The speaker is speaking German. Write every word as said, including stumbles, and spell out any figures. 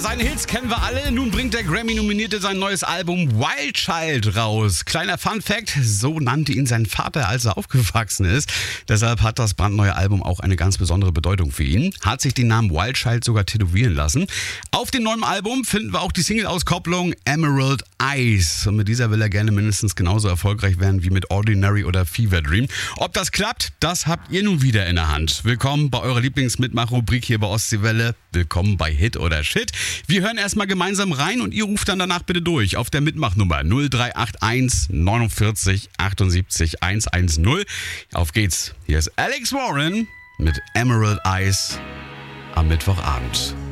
seine Hits kennen wir alle. Nun bringt der Grammy-Nominierte sein neues Album Wild Child raus. Kleiner Fun-Fact, so nannte ihn sein Vater, als er aufgewachsen ist. Deshalb hat das brandneue Album auch eine ganz besondere Bedeutung für ihn. Hat sich den Namen Wild Child sogar tätowieren lassen. Auf dem neuen Album finden wir auch die Single-Auskopplung Emerald Eyes. Und mit dieser will er gerne mindestens genauso erfolgreich werden wie mit Ordinary oder Fever Dream. Ob das klappt, das habt ihr nun wieder in der Hand. Willkommen bei eurer Lieblingsmitmachrubrik hier bei Ostseewelle. Willkommen bei Hit oder Shit. Wir hören erstmal gemeinsam rein und ihr ruft dann danach bitte durch auf der Mitmachnummer null drei acht eins neunundvierzig achtundsiebzig hundertzehn. Auf geht's. Hier ist Alex Warren mit Emerald Eyes am Mittwochabend.